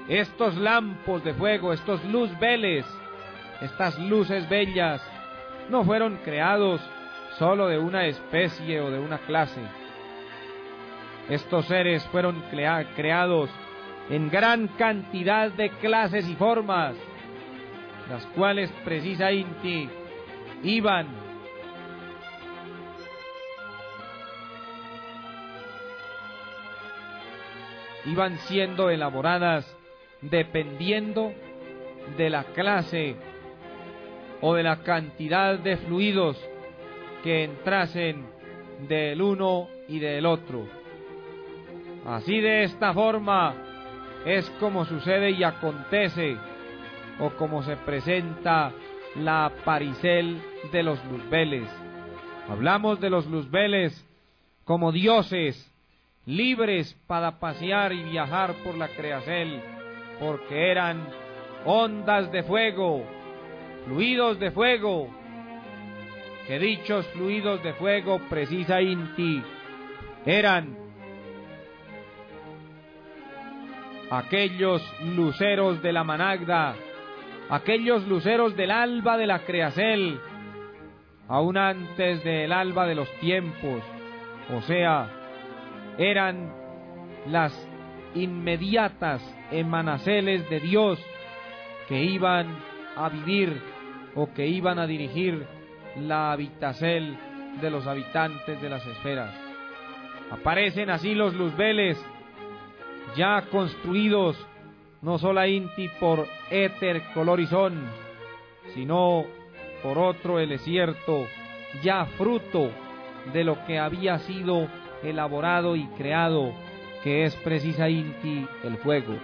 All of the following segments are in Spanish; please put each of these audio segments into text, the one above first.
estos lampos de fuego, estos luzbeles, estas luces bellas, no fueron creados solo de una especie o de una clase. Estos seres fueron creados en gran cantidad de clases y formas, las cuales precisamente iban siendo elaboradas dependiendo de la clase o de la cantidad de fluidos que entrasen del uno y del otro. Así, de esta forma es como sucede y acontece, o como se presenta la aparicel de los luzbeles. Hablamos de los luzbeles como dioses libres para pasear y viajar por la creacel, porque eran ondas de fuego, fluidos de fuego, que dichos fluidos de fuego precisamente eran aquellos luceros de la Managda, aquellos luceros del alba de la creacel, aún antes del alba de los tiempos, o sea, eran las inmediatas emanaceles de Dios que iban a vivir o que iban a dirigir la habitacel de los habitantes de las esferas. Aparecen así los luzbeles, ya construidos no solamente por éter colorizón, sino por otro el desierto, ya fruto de lo que había sido elaborado y creado, que es precisamente el fuego.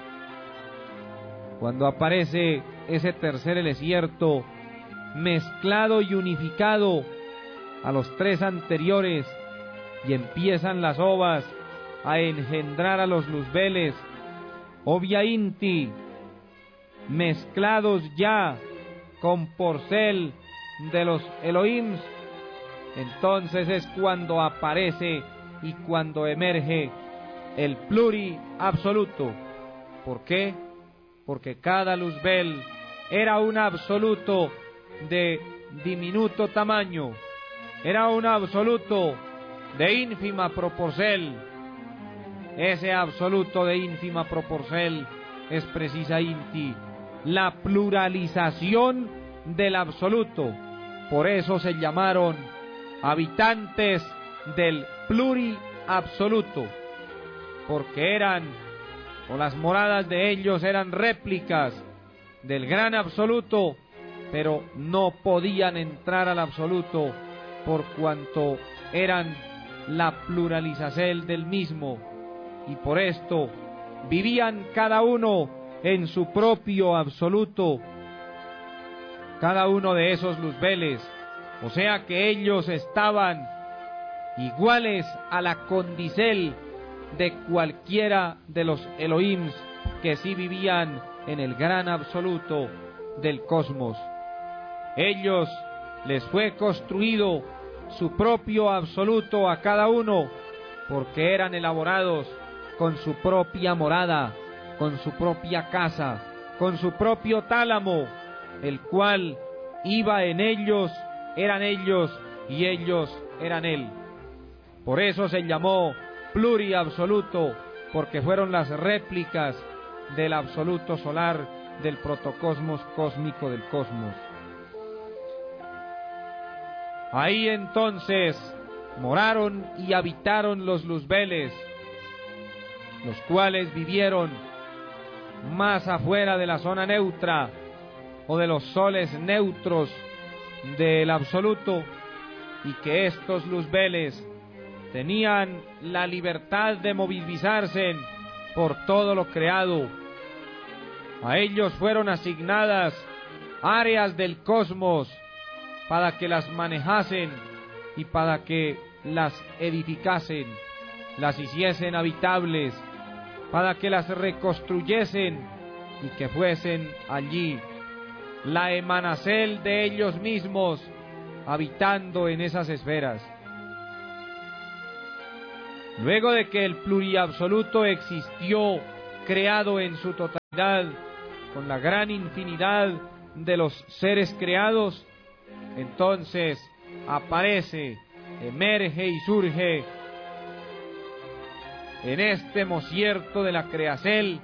Cuando aparece ese tercer desierto, mezclado y unificado a los tres anteriores, y empiezan las ovas a engendrar a los luzbeles, obviamente mezclados ya con porcel de los Elohims, entonces es cuando aparece y cuando emerge el pluri absoluto. ¿Por qué? Porque cada luzbel era un absoluto de diminuto tamaño, era un absoluto de ínfima proporcel. Ese absoluto de ínfima proporcel es precisamente la pluralización del absoluto. Por eso se llamaron habitantes del pluri absoluto, porque eran, o las moradas de ellos eran réplicas del gran absoluto, pero no podían entrar al absoluto por cuanto eran la pluralización del mismo, y por esto vivían cada uno en su propio absoluto, cada uno de esos luzbeles, o sea que ellos estaban iguales a la condicel de cualquiera de los Elohims que sí vivían en el gran absoluto del cosmos. Ellos les fue construido su propio absoluto a cada uno, porque eran elaborados con su propia morada, con su propia casa, con su propio tálamo, el cual iba en ellos, eran ellos y ellos eran él. Por eso se llamó pluriabsoluto, porque fueron las réplicas del absoluto solar, del protocosmos cósmico del cosmos. Ahí entonces moraron y habitaron los luzbeles, los cuales vivieron más afuera de la zona neutra o de los soles neutros del absoluto, y que estos luzbeles tenían la libertad de movilizarse por todo lo creado. A ellos fueron asignadas áreas del cosmos para que las manejasen y para que las edificasen, las hiciesen habitables, para que las reconstruyesen y que fuesen allí la emanacel de ellos mismos habitando en esas esferas. Luego de que el pluriabsoluto existió creado en su totalidad, con la gran infinidad de los seres creados, entonces aparece, emerge y surge en este mosierto de la Creacel,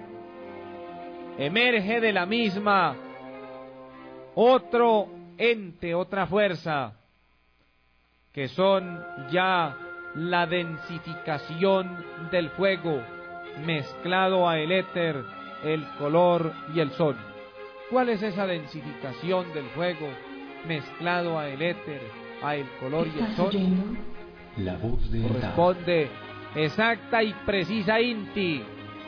emerge de la misma otro ente, otra fuerza, que son ya la densificación del fuego mezclado a el éter, el color y el son. ¿Cuál es esa densificación del fuego mezclado a el éter, a el color y el son? La voz de corresponde exacta y precisa Inti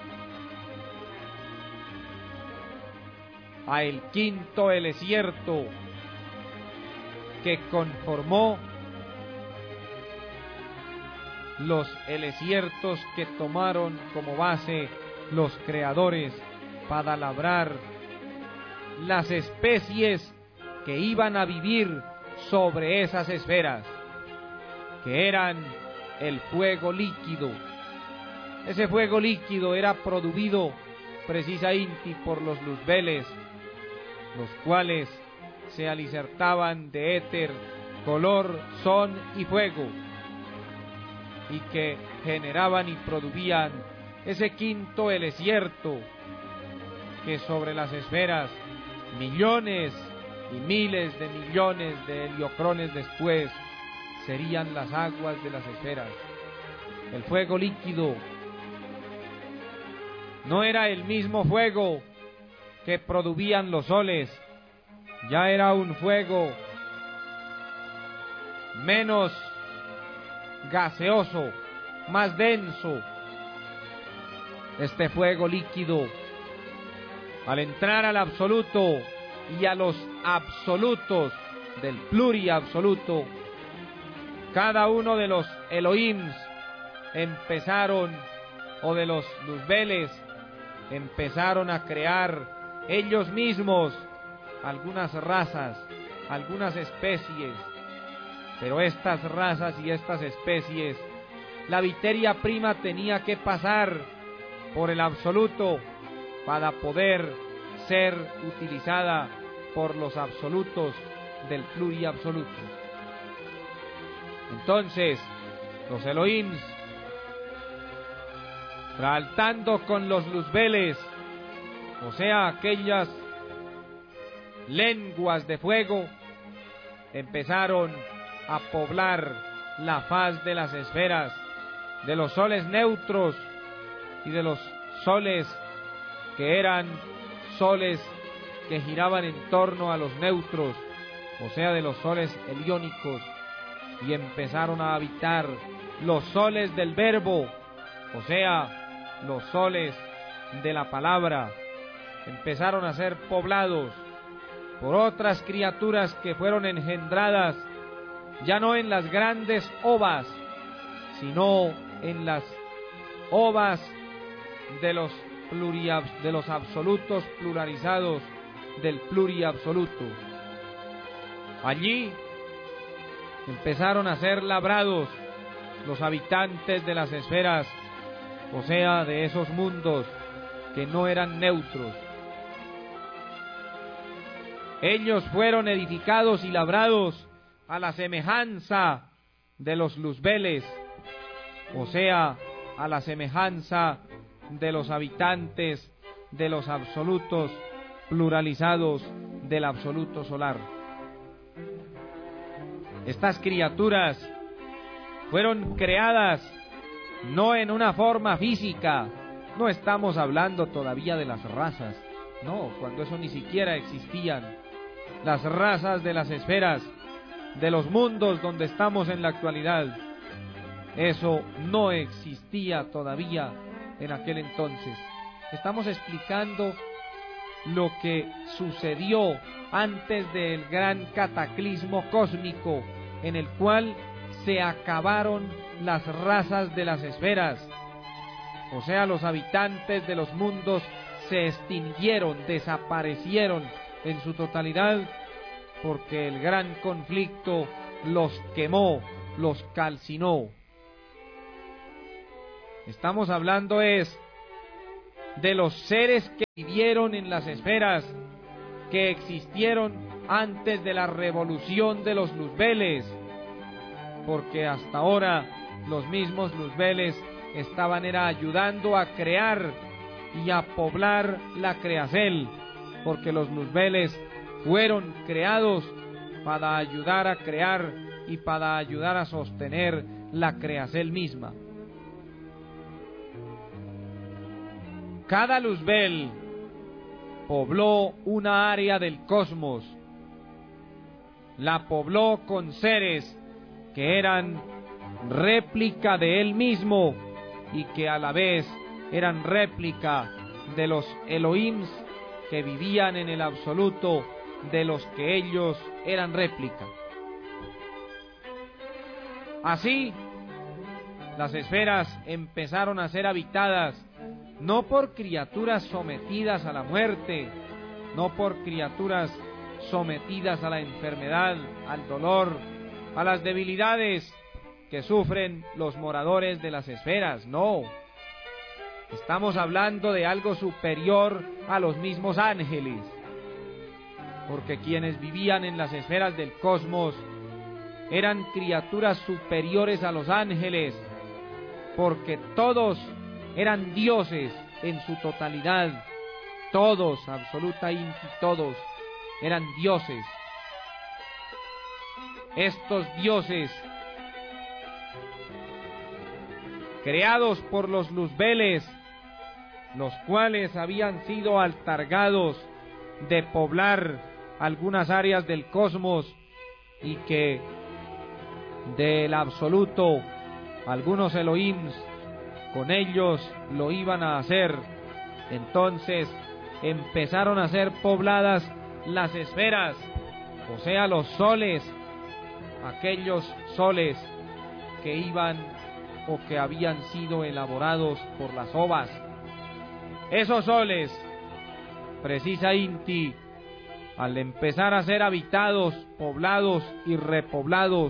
a el quinto elesierto que conformó los elesiertos que tomaron como base los creadores para labrar las especies que iban a vivir sobre esas esferas, que eran el fuego líquido. Ese fuego líquido era producido precisamente por los luzbeles, los cuales se alicertaban de éter, color, son y fuego, y que generaban y producían ese quinto elesierto que sobre las esferas, millones y miles de millones de heliocrones después, serían las aguas de las esferas. El fuego líquido no era el mismo fuego que producían los soles, ya era un fuego menos gaseoso, más denso. Este fuego líquido, al entrar al absoluto y a los absolutos del pluriabsoluto, cada uno de los Elohims empezaron, o de los luzbeles, empezaron a crear ellos mismos algunas razas, algunas especies, pero estas razas y estas especies, la materia prima tenía que pasar por el absoluto para poder ser utilizada por los absolutos del pluriabsoluto. Entonces, los Elohims, tratando con los luzbeles, o sea, aquellas lenguas de fuego, empezaron a poblar la faz de las esferas, de los soles neutros y de los soles que eran soles que giraban en torno a los neutros, o sea, de los soles heliónicos, y empezaron a habitar los soles del verbo, o sea, los soles de la palabra. Empezaron a ser poblados por otras criaturas que fueron engendradas ya no en las grandes ovas, sino en las ovas de los absolutos pluralizados del pluriabsoluto. Allí empezaron a ser labrados los habitantes de las esferas, o sea, de esos mundos que no eran neutros. Ellos fueron edificados y labrados a la semejanza de los luzbeles, o sea, a la semejanza de los habitantes de los absolutos pluralizados del absoluto solar. Estas criaturas fueron creadas no en una forma física, no estamos hablando todavía de las razas, no, cuando eso ni siquiera existían, las razas de las esferas, de los mundos donde estamos en la actualidad, eso no existía todavía en aquel entonces. Estamos explicando lo que sucedió antes del gran cataclismo cósmico en el cual se acabaron las razas de las esferas, o sea, los habitantes de los mundos se extinguieron, desaparecieron en su totalidad, porque el gran conflicto los quemó, los calcinó. Estamos hablando es de los seres que vivieron en las esferas, que existieron antes de la revolución de los luzbeles, porque hasta ahora los mismos luzbeles estaban ayudando a crear y a poblar la creacel, porque los luzbeles fueron creados para ayudar a crear y para ayudar a sostener la creacel misma. Cada luzbel pobló una área del cosmos, la pobló con seres que eran réplica de él mismo y que a la vez eran réplica de los Elohims que vivían en el absoluto, de los que ellos eran réplica. Así, las esferas empezaron a ser habitadas no por criaturas sometidas a la muerte, no por criaturas sometidas a la enfermedad, al dolor, a las debilidades que sufren los moradores de las esferas, no. Estamos hablando de algo superior a los mismos ángeles, porque quienes vivían en las esferas del cosmos eran criaturas superiores a los ángeles, porque todos eran dioses en su totalidad, todos, absolutamente todos, eran dioses. Estos dioses, creados por los luzbeles, los cuales habían sido altargados de poblar algunas áreas del cosmos y que del absoluto algunos Elohims con ellos lo iban a hacer. Entonces empezaron a ser pobladas las esferas, o sea, los soles, aquellos soles que iban o que habían sido elaborados por las ovas. Esos soles, precisa Inti, al empezar a ser habitados, poblados y repoblados,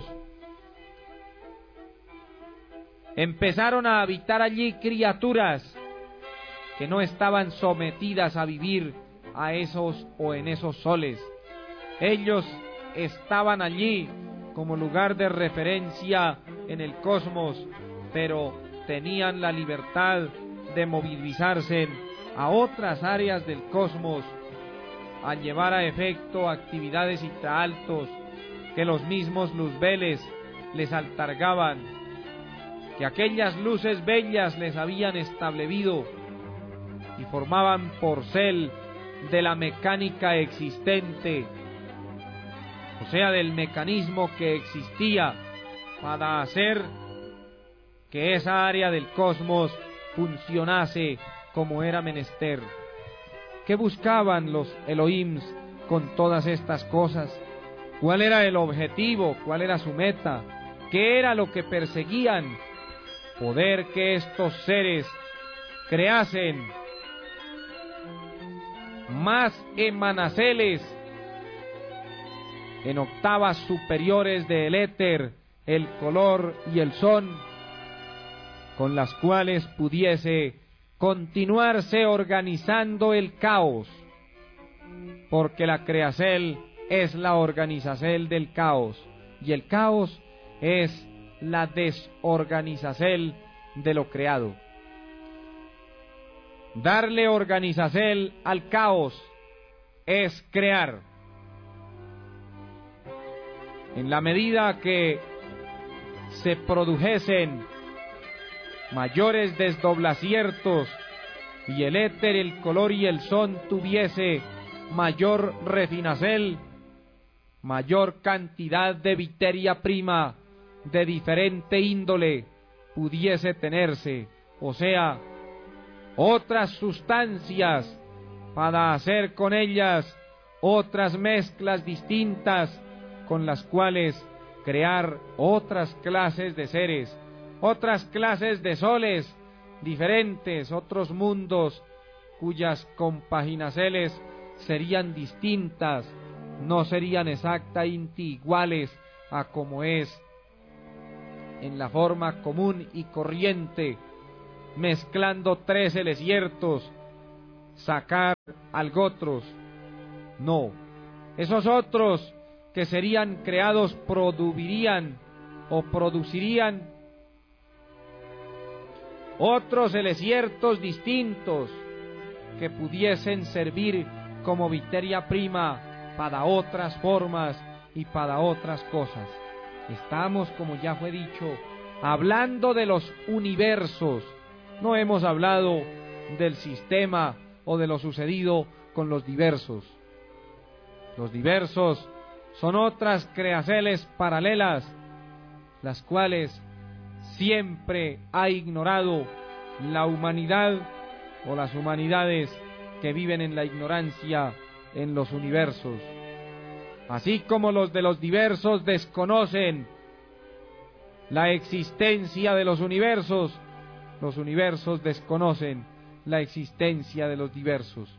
empezaron a habitar allí criaturas que no estaban sometidas a vivir a esos o en esos soles. Ellos estaban allí como lugar de referencia en el cosmos, pero tenían la libertad de movilizarse a otras áreas del cosmos, a llevar a efecto actividades intraaltos que los mismos luzbeles les altargaban, que aquellas luces bellas les habían establecido y formaban porcel de la mecánica existente, o sea, del mecanismo que existía para hacer que esa área del cosmos funcionase como era menester. ¿Qué buscaban los Elohims con todas estas cosas? ¿Cuál era el objetivo? ¿Cuál era su meta? ¿Qué era lo que perseguían? Poder que estos seres creasen más emanaceles en octavas superiores del éter, el color y el son, con las cuales pudiese continuarse organizando el caos, porque la creacel es la organizacel del caos, y el caos es la desorganizacel de lo creado. Darle organizacel al caos es crear. En la medida que se produjesen mayores desdoblaciertos y el éter, el color y el son tuviese mayor refinacel, mayor cantidad de viteria prima de diferente índole pudiese tenerse, o sea, otras sustancias para hacer con ellas otras mezclas distintas con las cuales crear otras clases de seres, otras clases de soles diferentes, otros mundos cuyas compaginaceles serían distintas, no serían exactamente iguales a como es en la forma común y corriente, mezclando tres celesiertos sacar algotros. No, esos otros que serían creados producirían otros elesiertos distintos que pudiesen servir como materia prima para otras formas y para otras cosas. Estamos, como ya fue dicho, hablando de los universos. No hemos hablado del sistema o de lo sucedido con los diversos. Los diversos son otras creaciones paralelas, las cuales siempre ha ignorado la humanidad o las humanidades que viven en la ignorancia en los universos. Así como los de los diversos desconocen la existencia de los universos desconocen la existencia de los diversos.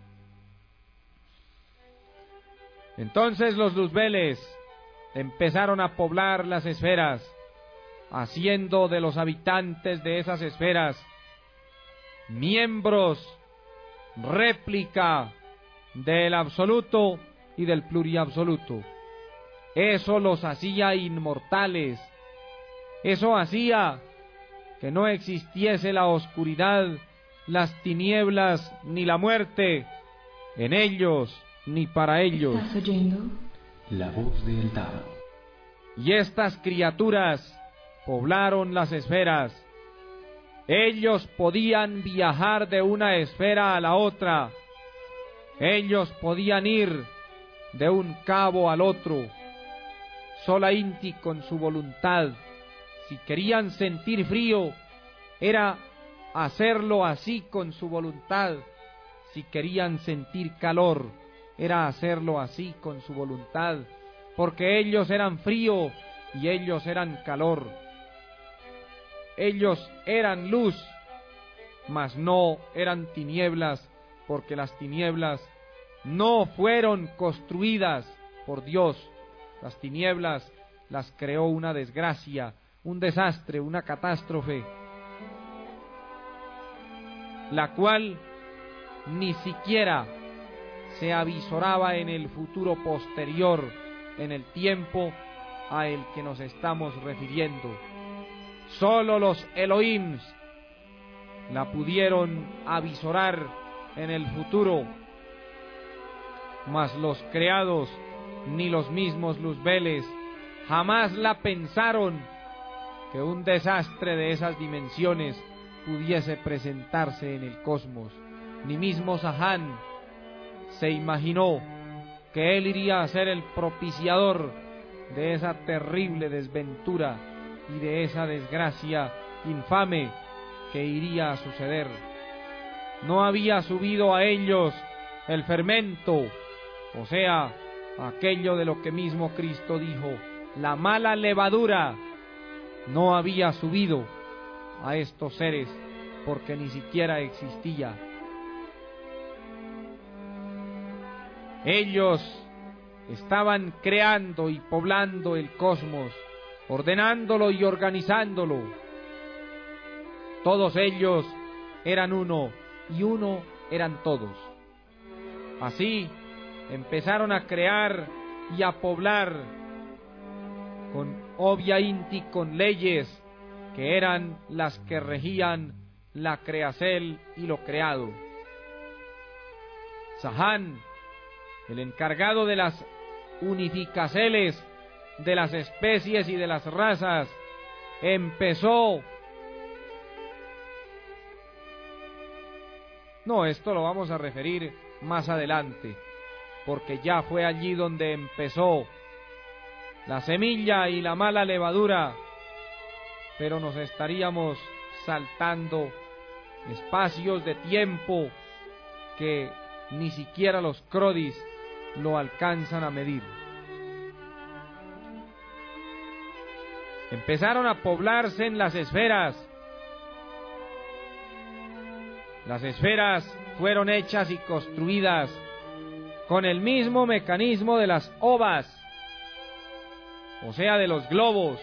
Entonces los luzbeles empezaron a poblar las esferas, haciendo de los habitantes de esas esferas miembros, réplica del absoluto y del pluriabsoluto. Eso los hacía inmortales, eso hacía que no existiese la oscuridad, las tinieblas ni la muerte en ellos ni para ellos. ¿Estás oyendo? La voz del Tao. Y estas criaturas poblaron las esferas. Ellos podían viajar de una esfera a la otra. Ellos podían ir de un cabo al otro. Sola Inti con su voluntad. Si querían sentir frío, era hacerlo así con su voluntad. Si querían sentir calor, era hacerlo así con su voluntad, porque ellos eran frío y ellos eran calor. Ellos eran luz, mas no eran tinieblas, porque las tinieblas no fueron construidas por Dios. Las tinieblas las creó una desgracia, un desastre, una catástrofe, la cual ni siquiera se avisoraba en el futuro posterior, en el tiempo a el que nos estamos refiriendo. Solo los Elohims la pudieron avisorar en el futuro, mas los creados ni los mismos luzbeles jamás la pensaron que un desastre de esas dimensiones pudiese presentarse en el cosmos. Ni mismo Sahán se imaginó que él iría a ser el propiciador de esa terrible desventura y de esa desgracia infame que iría a suceder. No había subido a ellos el fermento, o sea, aquello de lo que mismo Cristo dijo, la mala levadura, no había subido a estos seres porque ni siquiera existía. Ellos estaban creando y poblando el cosmos, ordenándolo y organizándolo. Todos ellos eran uno y uno eran todos. Así empezaron a crear y a poblar con obvia Inti, con leyes que eran las que regían la creacel y lo creado. Sahán, el encargado de las unificaceles de las especies y de las razas, empezó. No, esto lo vamos a referir más adelante, porque ya fue allí donde empezó la semilla y la mala levadura, pero nos estaríamos saltando espacios de tiempo que ni siquiera los Crodis lo alcanzan a medir. Empezaron a poblarse en las esferas. Las esferas fueron hechas y construidas con el mismo mecanismo de las ovas, o sea, de los globos,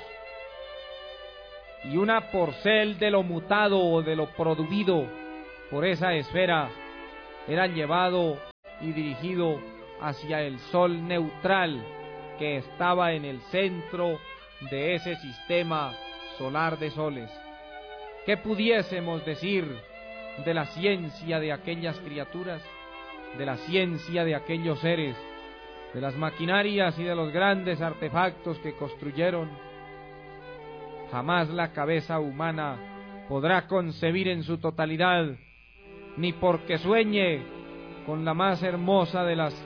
y una porcel de lo mutado o de lo producido por esa esfera era llevado y dirigido hacia el sol neutral que estaba en el centro de ese sistema solar de soles. ¿Qué pudiésemos decir de la ciencia de aquellas criaturas, de la ciencia de aquellos seres, de las maquinarias y de los grandes artefactos que construyeron? Jamás la cabeza humana podrá concebir en su totalidad, ni porque sueñe con la más hermosa de las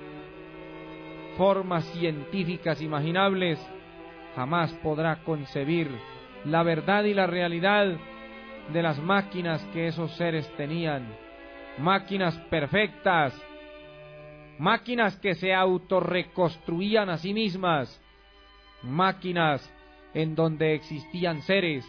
formas científicas imaginables, jamás podrá concebir la verdad y la realidad de las máquinas que esos seres tenían, máquinas perfectas, máquinas que se autorreconstruían a sí mismas, máquinas en donde existían seres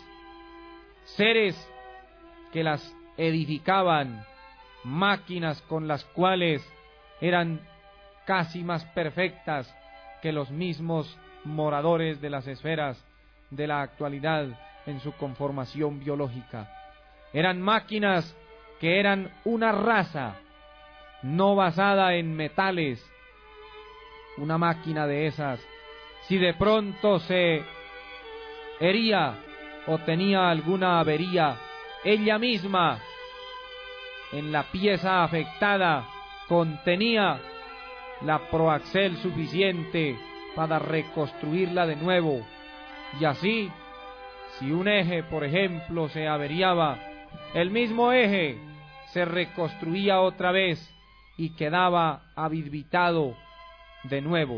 que las edificaban, máquinas con las cuales eran casi más perfectas que los mismos moradores de las esferas de la actualidad en su conformación biológica. Eran máquinas que eran una raza no basada en metales. Una máquina de esas, si de pronto se hería o tenía alguna avería, ella misma en la pieza afectada contenía la proaxel suficiente para reconstruirla de nuevo. Y así, si un eje, por ejemplo, se averiaba, el mismo eje se reconstruía otra vez y quedaba habilitado de nuevo.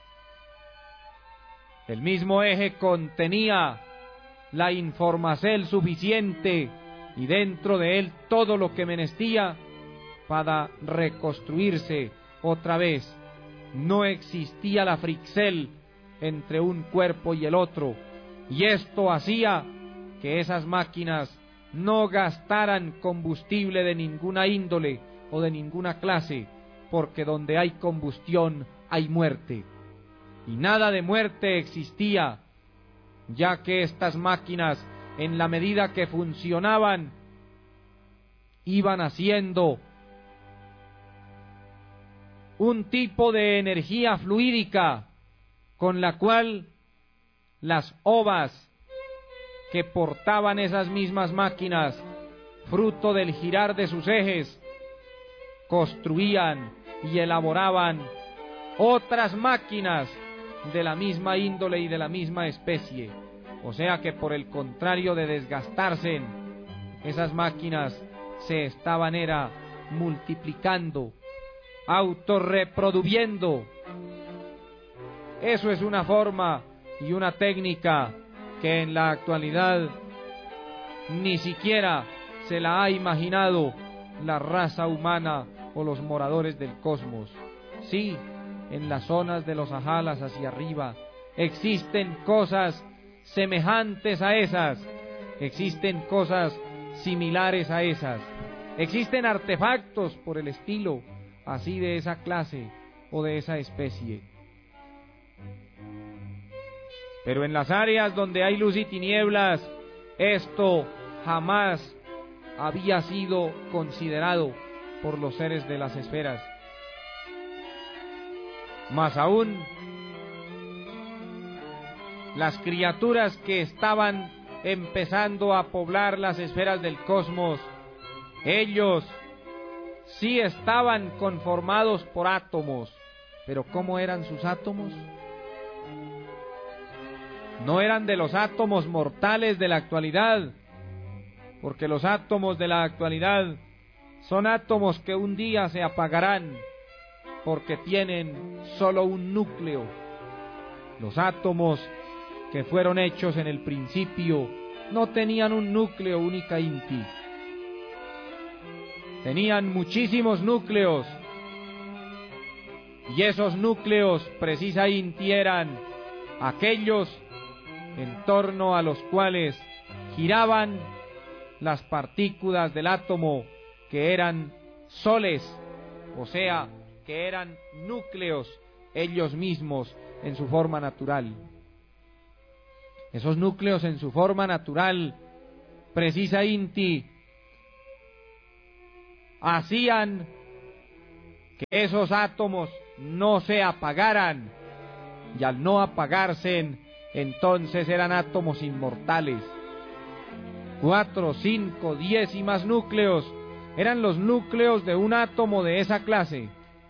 El mismo eje contenía la información suficiente y dentro de él todo lo que menestía para reconstruirse otra vez. No existía la fricción entre un cuerpo y el otro, y esto hacía que esas máquinas no gastaran combustible de ninguna índole o de ninguna clase, porque donde hay combustión hay muerte, y nada de muerte existía, ya que estas máquinas, en la medida que funcionaban, iban haciendo un tipo de energía fluídica con la cual las ovas que portaban esas mismas máquinas, fruto del girar de sus ejes, construían y elaboraban otras máquinas de la misma índole y de la misma especie. O sea que por el contrario de desgastarse, esas máquinas se estaban multiplicando, autorreproduciendo. Eso es una forma y una técnica que en la actualidad ni siquiera se la ha imaginado la raza humana o los moradores del cosmos. Sí, en las zonas de los ajalas hacia arriba existen cosas semejantes a esas, existen cosas similares a esas, existen artefactos por el estilo, así de esa clase o de esa especie. Pero en las áreas donde hay luz y tinieblas, esto jamás había sido considerado por los seres de las esferas. Más aún, las criaturas que estaban empezando a poblar las esferas del cosmos, ellos sí estaban conformados por átomos, pero ¿cómo eran sus átomos? No eran de los átomos mortales de la actualidad, porque los átomos de la actualidad son átomos que un día se apagarán, porque tienen solo un núcleo. Los átomos que fueron hechos en el principio no tenían un núcleo única inti, tenían muchísimos núcleos, y esos núcleos precisamente eran aquellos en torno a los cuales giraban las partículas del átomo, que eran soles, o sea, que eran núcleos ellos mismos en su forma natural. Esos núcleos en su forma natural, precisamente, hacían que esos átomos no se apagaran, y al no apagarse, entonces eran átomos inmortales. 4, 5, 10 y más núcleos eran los núcleos de un átomo de esa clase,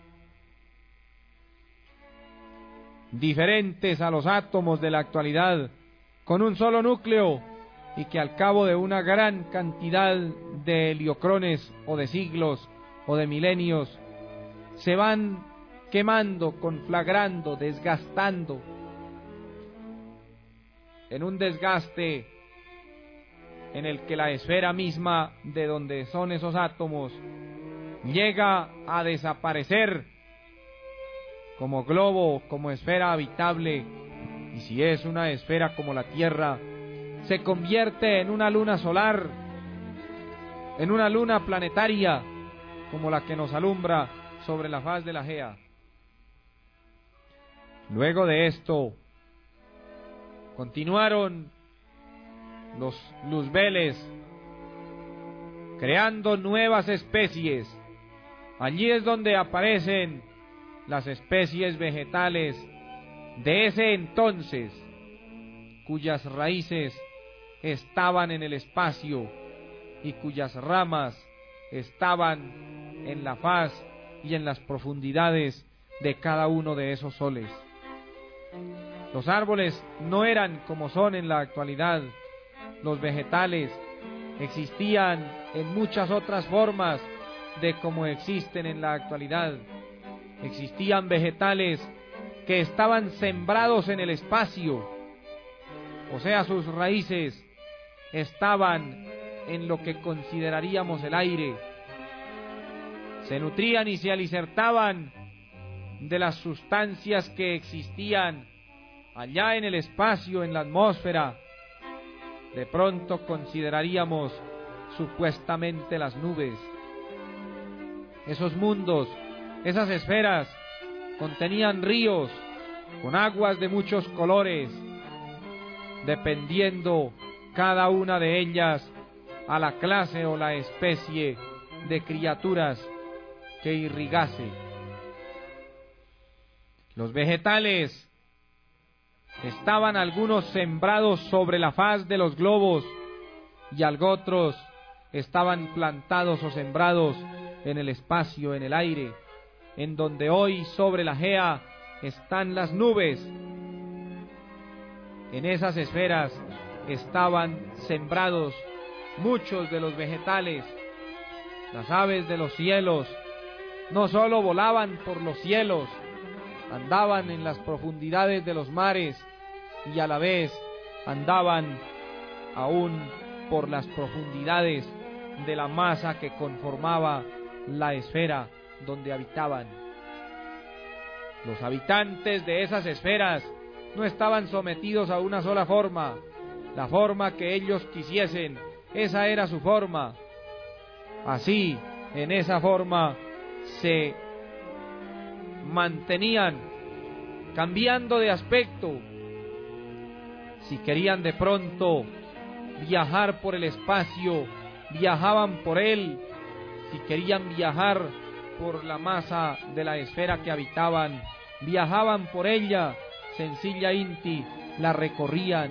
diferentes a los átomos de la actualidad, con un solo núcleo, y que al cabo de una gran cantidad de heliocrones o de siglos o de milenios se van quemando, conflagrando, desgastando, en un desgaste en el que la esfera misma de donde son esos átomos llega a desaparecer como globo, como esfera habitable, y si es una esfera como la Tierra, se convierte en una luna solar, en una luna planetaria, como la que nos alumbra sobre la faz de la Gea. Luego de esto, continuaron los luzbeles, creando nuevas especies. Allí es donde aparecen las especies vegetales de ese entonces, cuyas raíces estaban en el espacio y cuyas ramas estaban en la faz y en las profundidades de cada uno de esos soles. Los árboles no eran como son en la actualidad. Los vegetales existían en muchas otras formas de como existen en la actualidad. Existían vegetales que estaban sembrados en el espacio, o sea, sus raíces estaban en lo que consideraríamos el aire. Se nutrían y se alicertaban de las sustancias que existían allá en el espacio, en la atmósfera. De pronto consideraríamos supuestamente las nubes. Esos mundos, esas esferas, contenían ríos con aguas de muchos colores, dependiendo cada una de ellas a la clase o la especie de criaturas que irrigase. Los vegetales estaban algunos sembrados sobre la faz de los globos y otros estaban plantados o sembrados en el espacio, en el aire, en donde hoy sobre la Gea están las nubes. En esas esferas estaban sembrados muchos de los vegetales. Las aves de los cielos no solo volaban por los cielos, andaban en las profundidades de los mares y a la vez andaban aún por las profundidades de la masa que conformaba la esfera donde habitaban. Los habitantes de esas esferas no estaban sometidos a una sola forma, la forma que ellos quisiesen, esa era su forma. Así, en esa forma se mantenían, cambiando de aspecto. Si querían de pronto viajar por el espacio, viajaban por él. Si querían viajar por la masa de la esfera que habitaban, viajaban por ella, sencilla inti, la recorrían.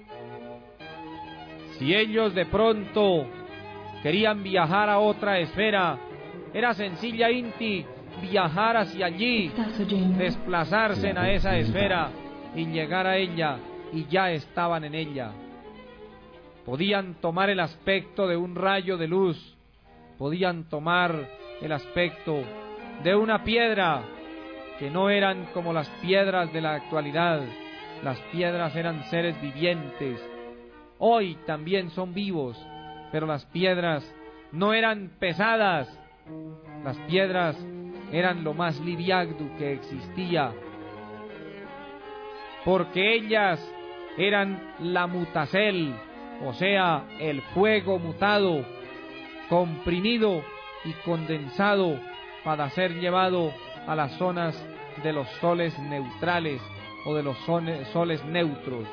Si ellos de pronto querían viajar a otra esfera, era sencilla inti viajar hacia allí, desplazarse a esa esfera y llegar a ella, y ya estaban en ella. Podían tomar el aspecto de un rayo de luz, podían tomar el aspecto de una piedra, que no eran como las piedras de la actualidad. Las piedras eran seres vivientes, hoy también son vivos, pero las piedras no eran pesadas, las piedras eran lo más liviano que existía, porque ellas eran la mutacel, o sea, el fuego mutado, comprimido y condensado para ser llevado a las zonas de los soles neutrales o de los soles neutros.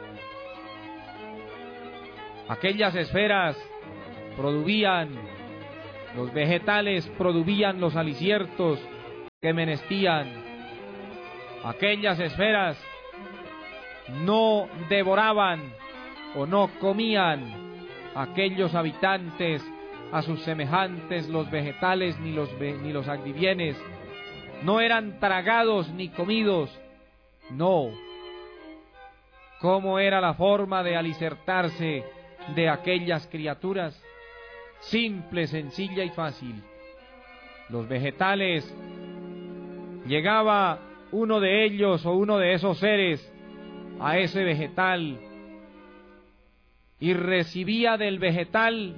Aquellas esferas produvían, los vegetales produvían los aliciertos que menester aquellas esferas no devoraban o no comían aquellos habitantes a sus semejantes, los vegetales ni los agdivienes, no eran tragados ni comidos, no. ¿Cómo era la forma de alicertarse de aquellas criaturas? Simple, sencilla y fácil. Los vegetales, llegaba uno de ellos o uno de esos seres a ese vegetal y recibía del vegetal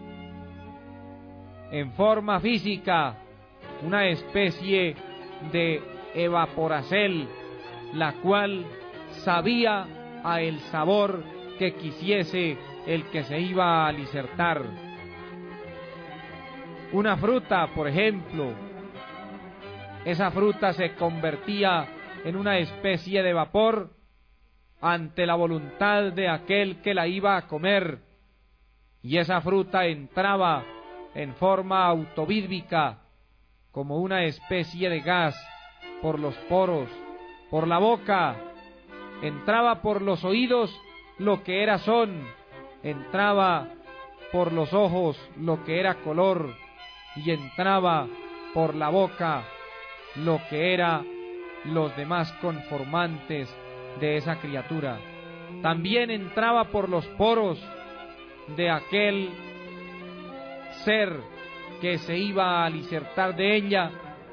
en forma física una especie de evaporacel, la cual sabía a el sabor que quisiese el que se iba a alicertar. Una fruta, por ejemplo, esa fruta se convertía en una especie de vapor ante la voluntad de aquel que la iba a comer, y esa fruta entraba en forma autovídbica como una especie de gas por los poros, por la boca, entraba por los oídos lo que era son, entraba por los ojos lo que era color, y entraba por la boca lo que era los demás conformantes de esa criatura. También entraba por los poros de aquel ser que se iba a alicertar de ella,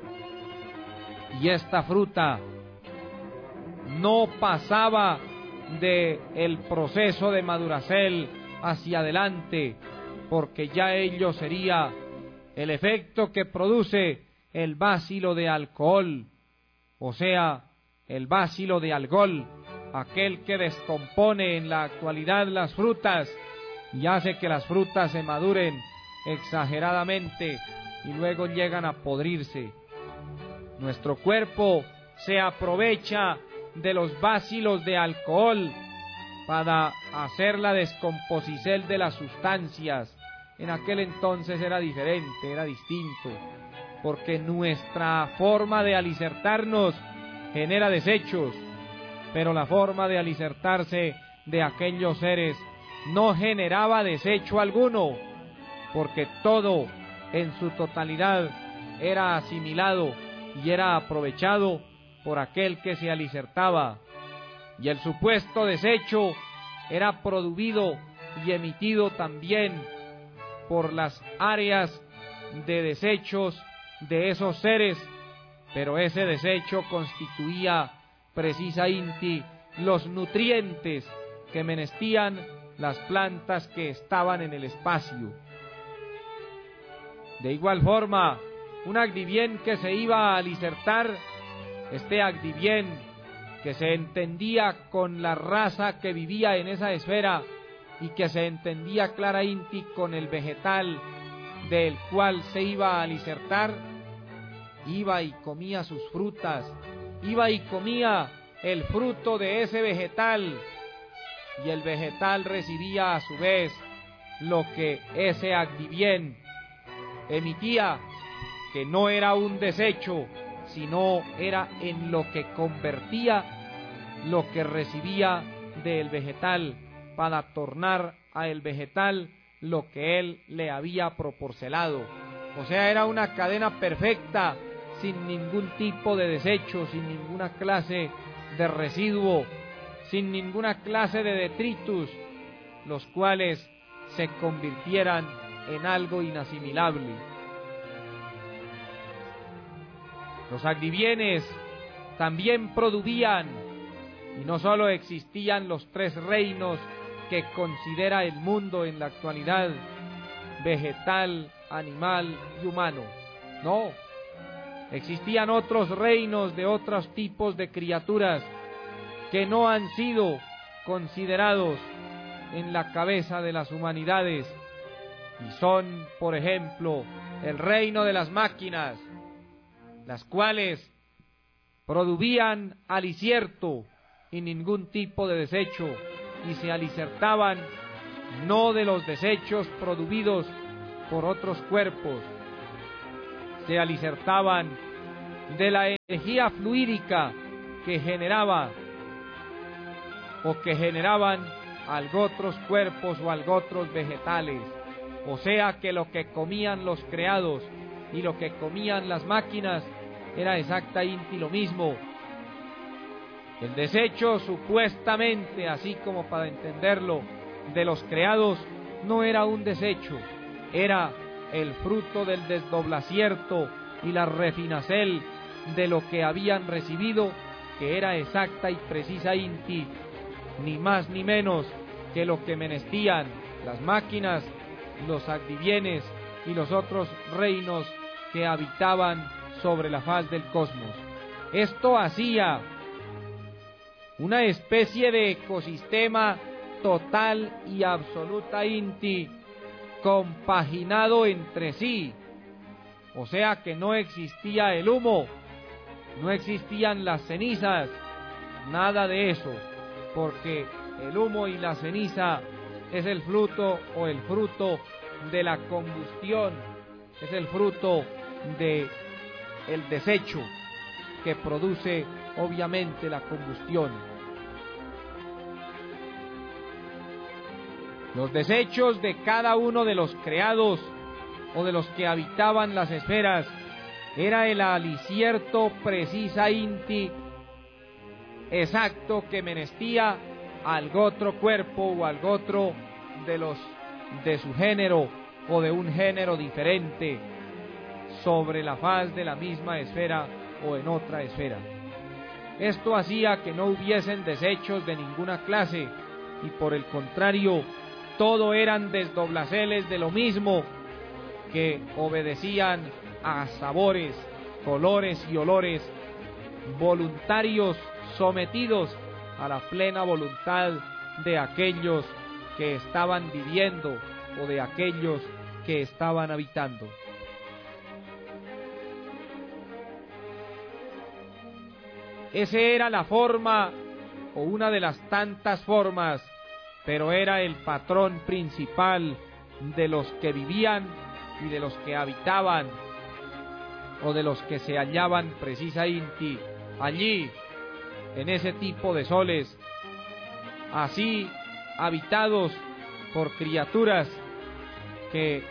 y esta fruta no pasaba de el proceso de maduracel hacia adelante, porque ya ello sería el efecto que produce el bacilo de alcohol, o sea, el bacilo de algol, aquel que descompone en la actualidad las frutas y hace que las frutas se maduren exageradamente y luego llegan a podrirse. Nuestro cuerpo se aprovecha de los bacilos de alcohol para hacer la descomposición de las sustancias. En aquel entonces era diferente, era distinto, porque nuestra forma de alicertarnos genera desechos, pero la forma de alicertarse de aquellos seres no generaba desecho alguno, porque todo en su totalidad era asimilado y era aprovechado por aquel que se alicertaba, y el supuesto desecho era producido y emitido también por las áreas de desechos de esos seres, pero ese desecho constituía precisamente los nutrientes que menestían las plantas que estaban en el espacio. De igual forma, un agdivien que se iba a alicertar, este agdivien que se entendía con la raza que vivía en esa esfera y que se entendía claramente con el vegetal del cual se iba a alicertar, iba y comía sus frutas, iba y comía el fruto de ese vegetal, y el vegetal recibía a su vez lo que ese agdivien emitía, que no era un desecho, sino era en lo que convertía lo que recibía del vegetal para tornar a el vegetal lo que él le había proporcionado. O sea, era una cadena perfecta, sin ningún tipo de desecho, sin ninguna clase de residuo, sin ninguna clase de detritus, los cuales se convirtieran en algo inasimilable. Los agdivienes también produvían, y no solo existían los tres reinos que considera el mundo en la actualidad, vegetal, animal y humano, no, existían otros reinos de otros tipos de criaturas que no han sido considerados en la cabeza de las humanidades, y son, por ejemplo, el reino de las máquinas, las cuales produvían alicierto y ningún tipo de desecho, y se alicertaban no de los desechos producidos por otros cuerpos, se alicertaban de la energía fluídica que generaba o que generaban otros cuerpos o otros vegetales. O sea que lo que comían los creados y lo que comían las máquinas era exactamente lo mismo. El desecho, supuestamente, así como para entenderlo, de los creados no era un desecho, era el fruto del desdoblacierto y la refinacel de lo que habían recibido, que era exacta y precisa inti, ni más ni menos que lo que menestían las máquinas, los adivienes y los otros reinos que habitaban sobre la faz del cosmos. Esto hacía una especie de ecosistema total y absoluta inti, compaginado entre sí. O sea que no existía el humo, no existían las cenizas, nada de eso, porque el humo y la ceniza es el fruto de la combustión, es el fruto de el desecho que produce obviamente la combustión. Los desechos de cada uno de los creados o de los que habitaban las esferas era el alicierto precisa inti exacto que menestía al otro cuerpo o al otro de su género o de un género diferente sobre la faz de la misma esfera o en otra esfera. Esto hacía que no hubiesen desechos de ninguna clase y por el contrario todo eran desdoblaceles de lo mismo, que obedecían a sabores, colores y olores voluntarios sometidos a la plena voluntad de aquellos que estaban viviendo o de aquellos que estaban habitando. Esa era la forma o una de las tantas formas, pero era el patrón principal de los que vivían y de los que habitaban o de los que se hallaban precisamente allí en ese tipo de soles, así habitados por criaturas que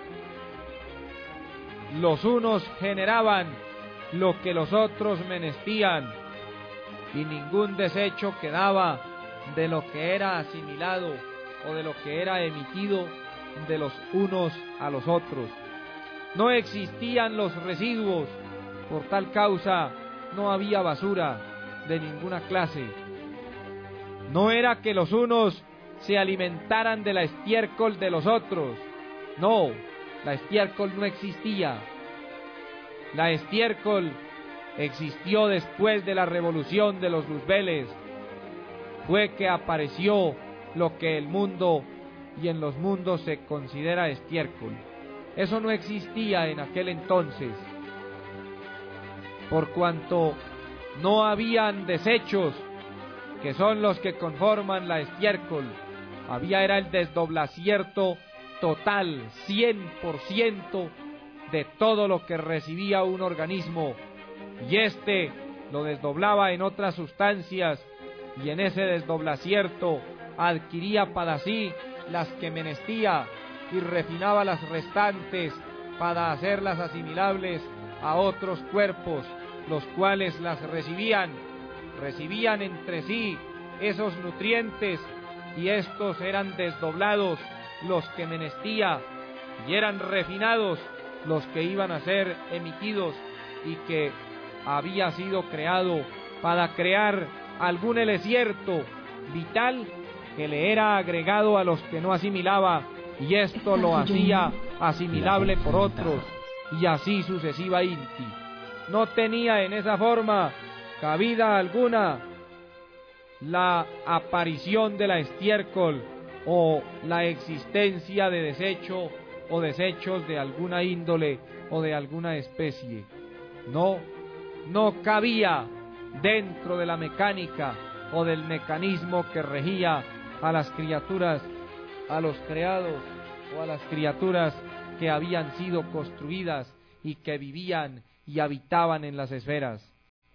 los unos generaban lo que los otros menestían y ningún desecho quedaba de lo que era asimilado o de lo que era emitido de los unos a los otros. No existían los residuos, por tal causa no había basura de ninguna clase. No era que los unos se alimentaran de la estiércol de los otros, no, la estiércol no existía. La estiércol existió después de la revolución de los Luzbeles, fue que apareció lo que el mundo y en los mundos se considera estiércol. Eso no existía en aquel entonces, por cuanto no habían desechos, que son los que conforman la estiércol. Era el desdoblacierto total, 100% de todo lo que recibía un organismo, y este lo desdoblaba en otras sustancias, y en ese desdoblacierto adquiría para sí las que menestía y refinaba las restantes para hacerlas asimilables a otros cuerpos, los cuales las recibían entre sí esos nutrientes, y estos eran desdoblados los que menestía, y eran refinados los que iban a ser emitidos, y que había sido creado para crear algún elesierto vital que le era agregado a los que no asimilaba, y esto lo hacía asimilable por otros, y así sucesiva inti. No tenía en esa forma cabida alguna la aparición de la estiércol o la existencia de desecho o desechos de alguna índole o de alguna especie. No cabía dentro de la mecánica o del mecanismo que regía a las criaturas, a los creados o a las criaturas que habían sido construidas y que vivían y habitaban en las esferas.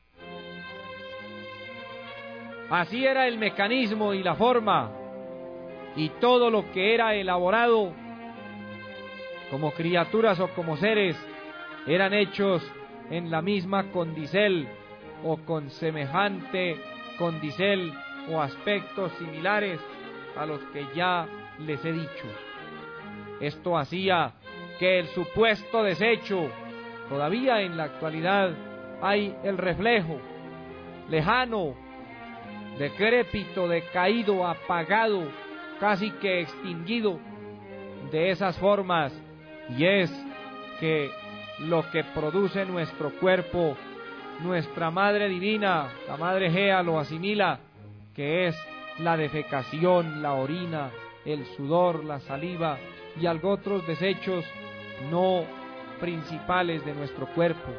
Así era el mecanismo y la forma, y todo lo que era elaborado como criaturas o como seres eran hechos en la misma condicel o con semejante condicel o aspectos similares a los que ya les he dicho. Esto hacía que el supuesto desecho, todavía en la actualidad hay el reflejo lejano, decrépito, decaído, apagado, casi que extinguido de esas formas, y es que lo que produce nuestro cuerpo, nuestra Madre Divina, la Madre Gea, lo asimila, que es la defecación, la orina, el sudor, la saliva y algo otros desechos no principales de nuestro cuerpo.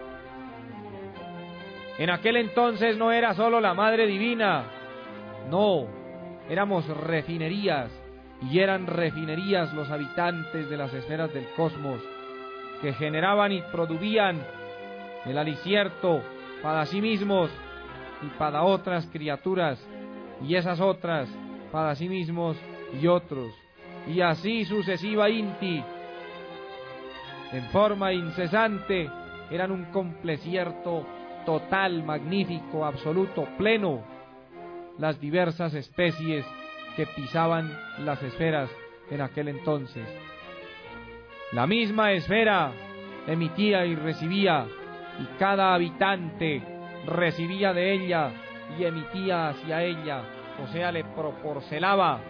En aquel entonces no era solo la Madre Divina, no, éramos refinerías, y eran refinerías los habitantes de las esferas del cosmos, que generaban y produjían el alicierto para sí mismos y para otras criaturas, y esas otras para sí mismos y otros, y así sucesiva inti, en forma incesante, eran un complecierto total, magnífico, absoluto, pleno, las diversas especies que pisaban las esferas en aquel entonces. La misma esfera emitía y recibía, y cada habitante recibía de ella y emitía hacia ella, o sea, le proporcionaba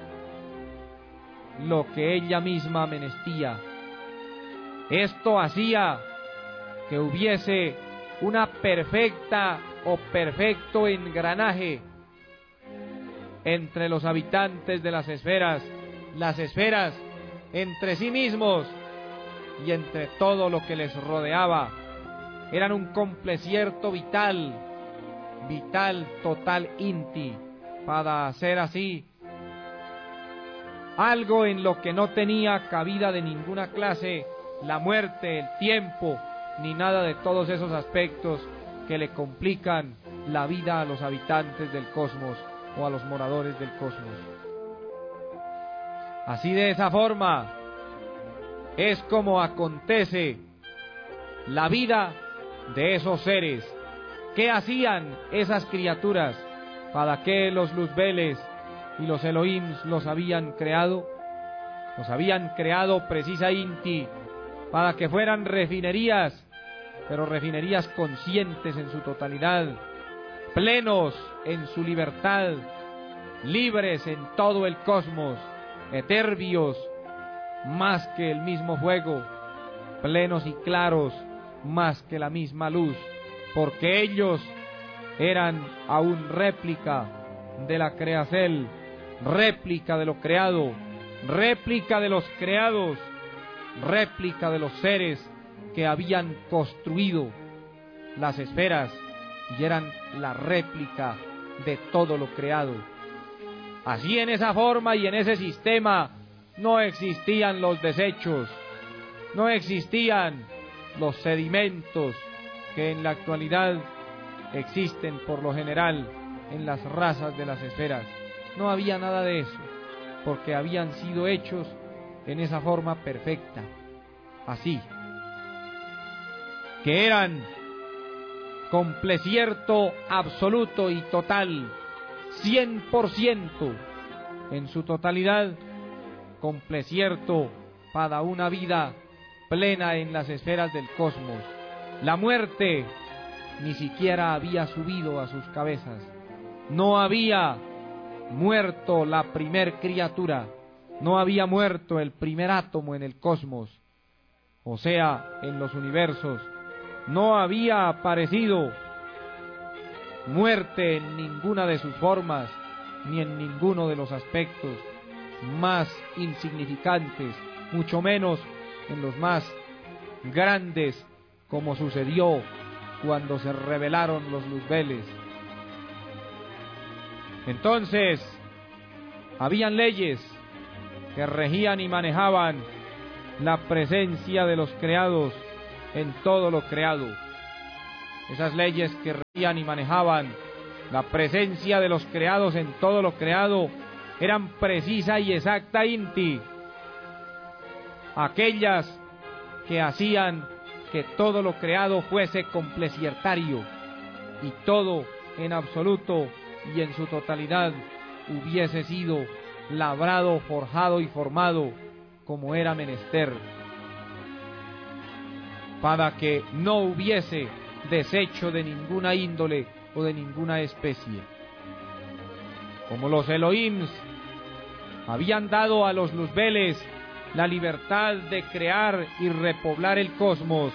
lo que ella misma menestía. Esto hacía que hubiese una perfecta o perfecto engranaje entre los habitantes de las esferas entre sí mismos y entre todo lo que les rodeaba. Eran un complecierto vital, total, inti, para hacer así algo en lo que no tenía cabida de ninguna clase la muerte, el tiempo, ni nada de todos esos aspectos que le complican la vida a los habitantes del cosmos o a los moradores del cosmos. Así, de esa forma es como acontece la vida de esos seres. ¿Qué hacían esas criaturas? ¿Para qué los Luzbeles y los Elohims los habían creado? Los habían creado precisa inti para que fueran refinerías, pero refinerías conscientes en su totalidad, plenos en su libertad, libres en todo el cosmos, etérbios más que el mismo fuego, plenos y claros más que la misma luz, porque ellos eran aún réplica de la creacel, réplica de lo creado, réplica de los creados, réplica de los seres que habían construido las esferas y eran la réplica de todo lo creado. Así, en esa forma y en ese sistema no existían los desechos, no existían los sedimentos que en la actualidad existen por lo general en las razas de las esferas. No había nada de eso, porque habían sido hechos en esa forma perfecta, así, que eran complecierto absoluto y total, 100% en su totalidad, complecierto para una vida plena en las esferas del cosmos. La muerte ni siquiera había subido a sus cabezas, no había muerto la primer criatura, no había muerto el primer átomo en el cosmos, o sea, en los universos, no había aparecido muerte en ninguna de sus formas, ni en ninguno de los aspectos más insignificantes, mucho menos en los más grandes, como sucedió cuando se rebelaron los Luzbeles. Entonces, habían leyes que regían y manejaban la presencia de los creados en todo lo creado. esas leyes que regían y manejaban la presencia de los creados en todo lo creado, eran precisa y exacta inti, aquellas que hacían que todo lo creado fuese compleciertario y todo en absoluto y en su totalidad hubiese sido labrado, forjado y formado como era menester, para que no hubiese desecho de ninguna índole o de ninguna especie. Como los Elohims habían dado a los Luzbeles la libertad de crear y repoblar el cosmos,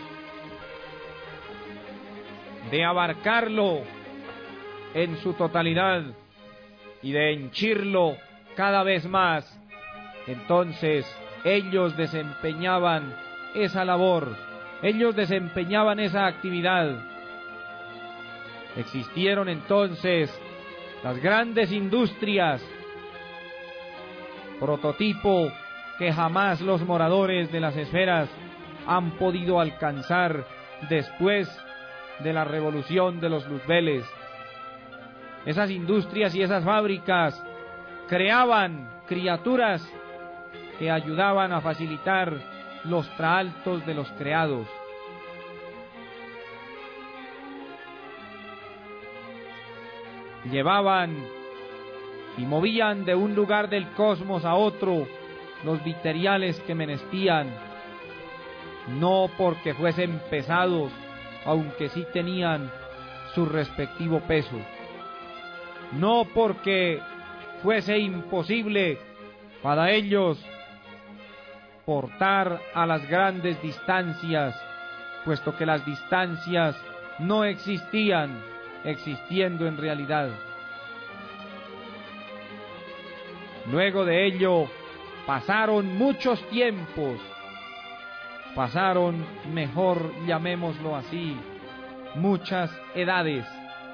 de abarcarlo en su totalidad y de henchirlo cada vez más, entonces ellos desempeñaban esa labor, ellos desempeñaban esa actividad. Existieron entonces las grandes industrias, prototipo que jamás los moradores de las esferas han podido alcanzar después de la revolución de los Luzbeles. Esas industrias y esas fábricas creaban criaturas que ayudaban a facilitar los traaltos de los creados. Llevaban y movían de un lugar del cosmos a otro los materiales que menestían, no porque fuesen pesados, aunque sí tenían su respectivo peso, no porque fuese imposible para ellos portar a las grandes distancias, puesto que las distancias no existían, existiendo en realidad. Luego de ello pasaron muchos tiempos, pasaron, mejor llamémoslo así, muchas edades,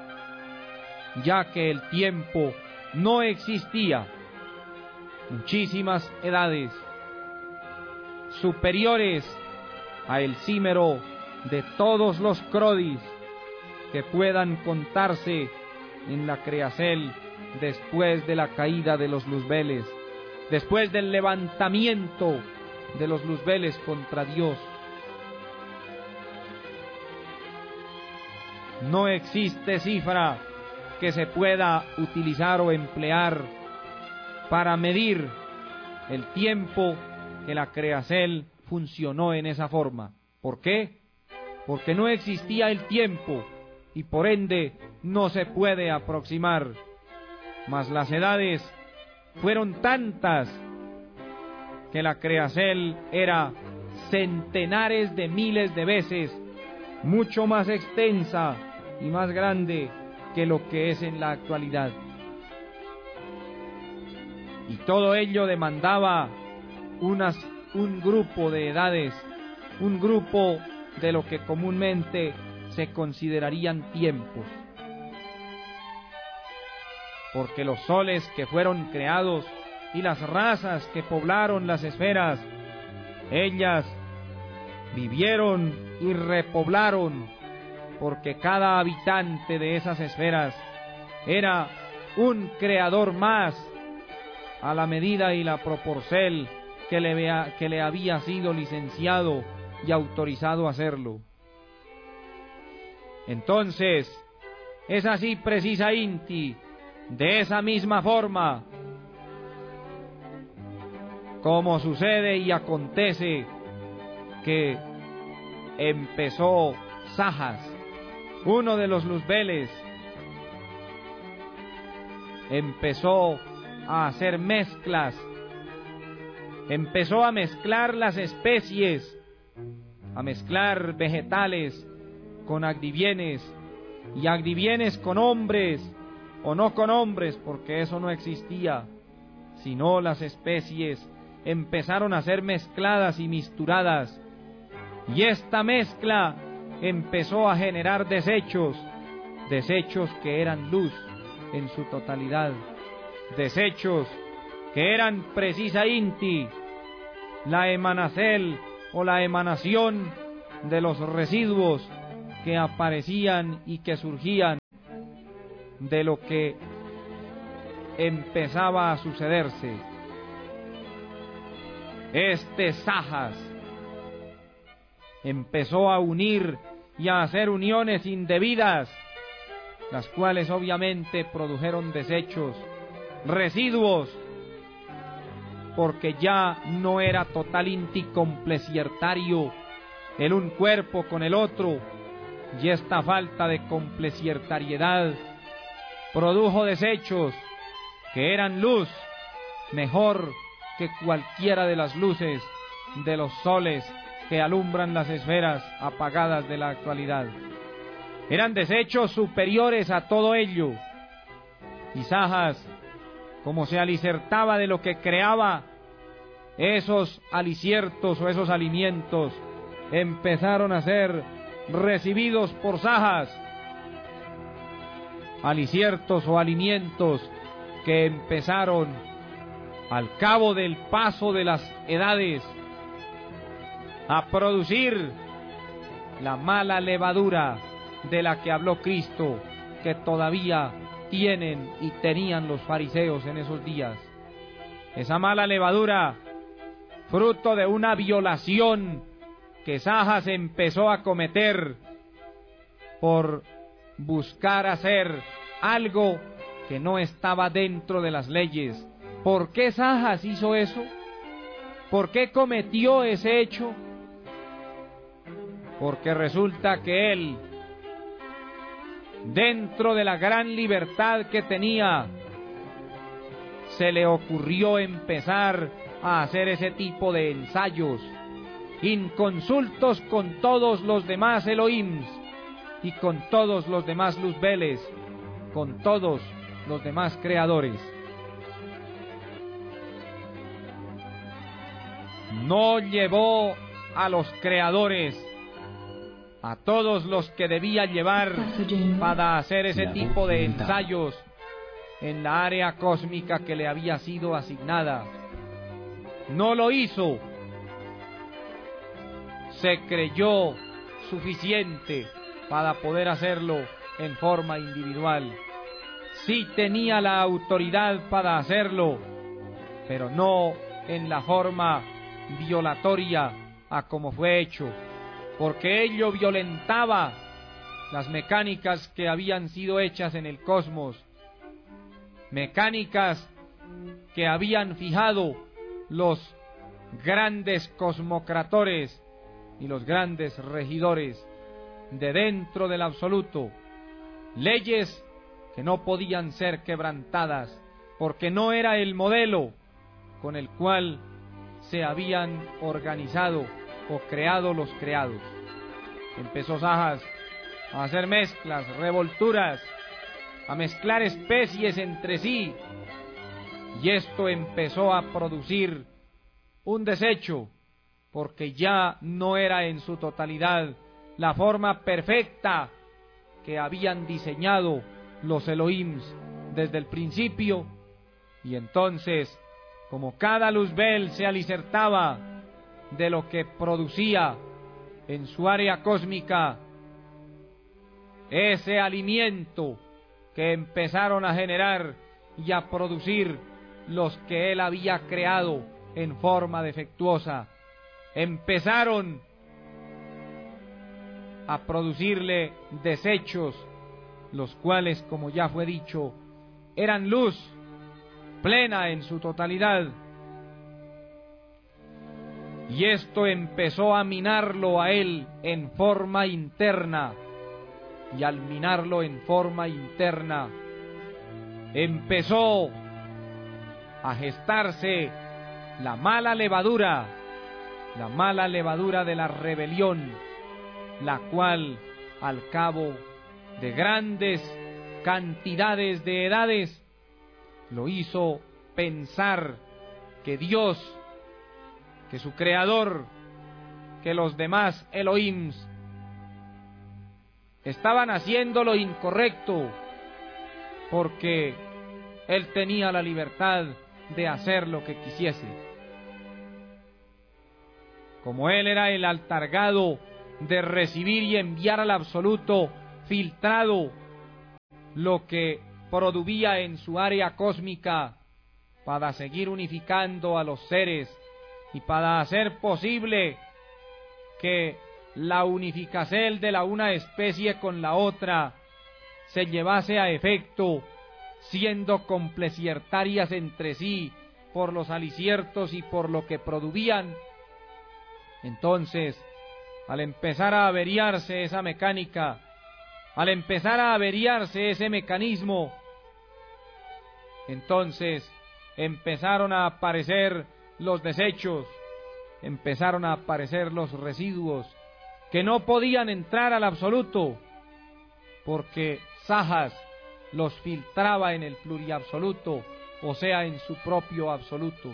ya que el tiempo no existía, muchísimas edades superiores a el címero de todos los crodis que puedan contarse en la Creacel después de la caída de los Luzbeles, después del levantamiento de los Luzbeles contra Dios. No existe cifra que se pueda utilizar o emplear para medir el tiempo que la Creacel funcionó en esa forma. ¿Por qué? Porque no existía el tiempo y por ende no se puede aproximar. Mas las edades fueron tantas que la Creacel era centenares de miles de veces mucho más extensa y más grande que lo que es en la actualidad. Y todo ello demandaba un grupo de edades, un grupo de lo que comúnmente se considerarían tiempos. Porque los soles que fueron creados y las razas que poblaron las esferas, ellas vivieron y repoblaron, porque cada habitante de esas esferas era un creador más a la medida y la proporción que le había sido licenciado y autorizado a hacerlo. Entonces, es así precisa Inti, de esa misma forma, como sucede y acontece que empezó Sajas, uno de los Luzbeles, empezó a hacer mezclas, empezó a mezclar las especies, a mezclar vegetales con agdivienes y agdivienes con hombres o no con hombres, porque eso no existía, sino las especies empezaron a ser mezcladas y misturadas, y esta mezcla empezó a generar desechos que eran luz en su totalidad, desechos que eran precisa Inti, la emanacel o la emanación de los residuos que aparecían y que surgían de lo que empezaba a sucederse. Sajas empezó a unir y a hacer uniones indebidas, las cuales obviamente produjeron desechos, residuos, porque ya no era totalmente complementarietario el un cuerpo con el otro, y esta falta de complementariedad produjo desechos que eran luz mejor que cualquiera de las luces de los soles que alumbran las esferas apagadas de la actualidad. Eran desechos superiores a todo ello, y Sajas, como se alicertaba de lo que creaba, esos aliciertos o esos alimentos empezaron a ser recibidos por Sajas, aliciertos o alimentos que empezaron al cabo del paso de las edades a producir la mala levadura de la que habló Cristo, que todavía tienen y tenían los fariseos en esos días. Esa mala levadura, fruto de una violación que Sajas empezó a cometer por buscar hacer algo que no estaba dentro de las leyes. ¿Por qué Sajas hizo eso? ¿Por qué cometió ese hecho? Porque resulta que él, dentro de la gran libertad que tenía, se le ocurrió empezar a hacer ese tipo de ensayos, inconsultos con todos los demás Elohims y con todos los demás Luzbeles, con todos los demás creadores. No llevó a los creadores, a todos los que debía llevar para hacer ese tipo de ensayos en la área cósmica que le había sido asignada. No lo hizo. Se creyó suficiente para poder hacerlo en forma individual. Sí tenía la autoridad para hacerlo, pero no en la forma violatoria a como fue hecho, porque ello violentaba las mecánicas que habían sido hechas en el cosmos, mecánicas que habían fijado los grandes cosmocratores y los grandes regidores de dentro del absoluto, leyes que no podían ser quebrantadas, porque no era el modelo con el cual se habían organizado o creado los creados. Empezó Sajas a hacer mezclas, revolturas, a mezclar especies entre sí, y esto empezó a producir un desecho, porque ya no era en su totalidad la forma perfecta que habían diseñado los Elohims desde el principio, y entonces, como cada Luzbel se alicertaba de lo que producía en su área cósmica, ese alimento que empezaron a generar y a producir los que él había creado en forma defectuosa, empezaron a producirle desechos, los cuales, como ya fue dicho, eran luz plena en su totalidad. Y esto empezó a minarlo a él en forma interna, y al minarlo en forma interna, empezó a gestarse la mala levadura de la rebelión, la cual, al cabo de grandes cantidades de edades, lo hizo pensar que Dios, que su creador, que los demás Elohims estaban haciendo lo incorrecto, porque él tenía la libertad de hacer lo que quisiese. Como él era el altargado de recibir y enviar al absoluto filtrado lo que produjía en su área cósmica para seguir unificando a los seres y para hacer posible que la unificación de la una especie con la otra se llevase a efecto, siendo complementarias entre sí por los aliciertos y por lo que produjían. Entonces, al empezar a averiarse esa mecánica, al empezar a averiarse ese mecanismo, entonces empezaron a aparecer los desechos, empezaron a aparecer los residuos que no podían entrar al absoluto, porque Sajas los filtraba en el pluriabsoluto, o sea, en su propio absoluto.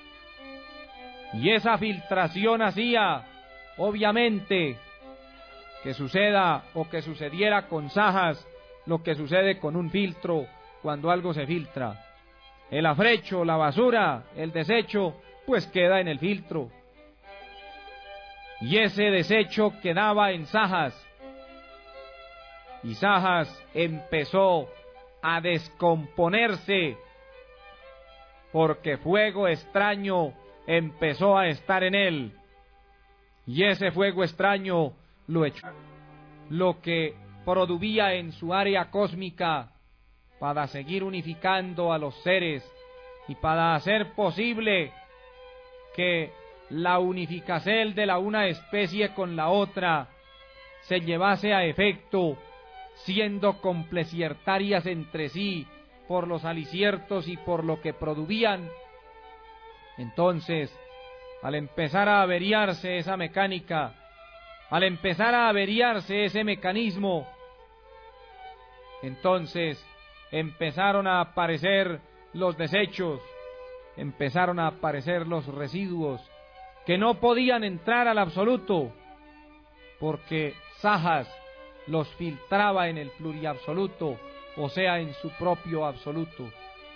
Y esa filtración hacía, obviamente, que suceda o que sucediera con Sajas lo que sucede con un filtro cuando algo se filtra. El afrecho, la basura, el desecho, pues queda en el filtro. Y ese desecho quedaba en Sajas. Y Sajas empezó a descomponerse, porque fuego extraño empezó a estar en él. Y ese fuego extraño lo echó, lo que produjía en su área cósmica para seguir unificando a los seres y para hacer posible que la unificación de la una especie con la otra se llevase a efecto, siendo complementarias entre sí por los aliciertos y por lo que produjían. Entonces, al empezar a averiarse esa mecánica, al empezar a averiarse ese mecanismo, entonces empezaron a aparecer los desechos, empezaron a aparecer los residuos que no podían entrar al absoluto, porque Sajas los filtraba en el pluriabsoluto, o sea, en su propio absoluto.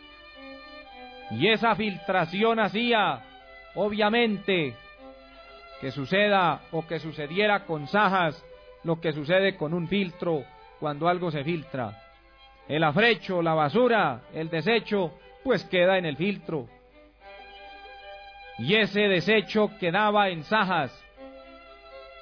Y esa filtración hacía, obviamente, que suceda o que sucediera con Sajas lo que sucede con un filtro cuando algo se filtra. El afrecho, la basura, el desecho, pues queda en el filtro. Y ese desecho quedaba en Sajas.